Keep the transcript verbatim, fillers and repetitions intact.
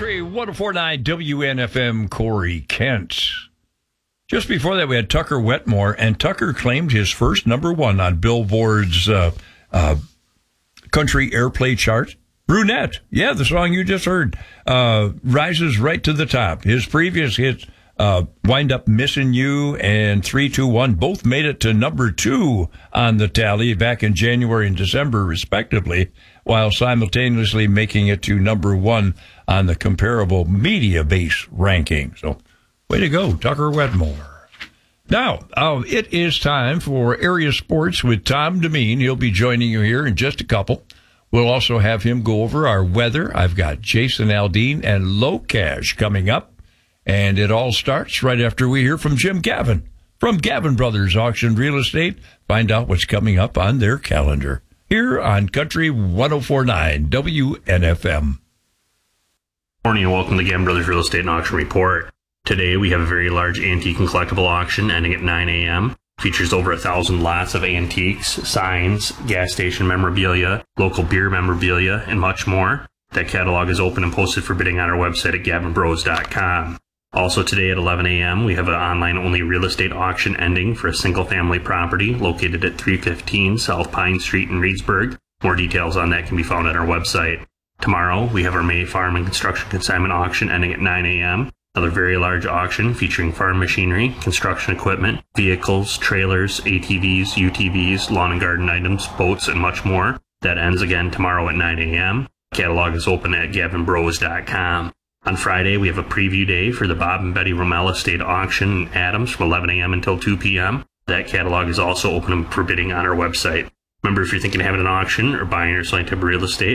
Country one oh four point nine W N F M, Corey Kent. Just before that, we had Tucker Wetmore, and Tucker claimed his first number one on Billboard's uh, uh, country airplay chart. Brunette, yeah, the song you just heard, uh, rises right to the top. His previous hits, uh, Wind Up Missing You and three two one, both made it to number two on the tally back in January and December, respectively, while simultaneously making it to number one on the comparable media base ranking. So, way to go, Tucker Wetmore. Now, uh, it is time for Area Sports with Tom Demeen. He'll be joining you here in just a couple. We'll also have him go over our weather. I've got Jason Aldean and Locash coming up. And it all starts right after we hear from Jim Gavin from Gavin Brothers Auction Real Estate. Find out what's coming up on their calendar here on Country one oh four point nine W N F M. Morning and welcome to Gavin Brothers Real Estate and Auction Report. Today we have a very large antique and collectible auction ending at nine a.m. Features over a thousand lots of antiques, signs, gas station memorabilia, local beer memorabilia, and much more. That catalog is open and posted for bidding on our website at gavin bros dot com. Also today at eleven a.m. we have an online-only real estate auction ending for a single-family property located at three fifteen South Pine Street in Reedsburg. More details on that can be found at our website. Tomorrow we have our May Farm and Construction Consignment auction ending at nine a.m. Another very large auction featuring farm machinery, construction equipment, vehicles, trailers, A T Vs, U T Vs, lawn and garden items, boats, and much more. That ends again tomorrow at nine a.m. Catalog is open at gavin bros dot com. On Friday, we have a preview day for the Bob and Betty Rommel Estate auction in Adams from eleven a.m. until two p.m. That catalog is also open for bidding on our website. Remember, if you're thinking of having an auction or buying or selling type of real estate,